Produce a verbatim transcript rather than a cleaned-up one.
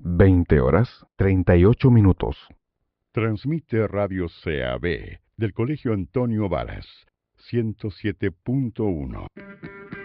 veinte horas treinta y ocho minutos. Transmite Radio C A B del Colegio Antonio Varas, ciento siete punto uno.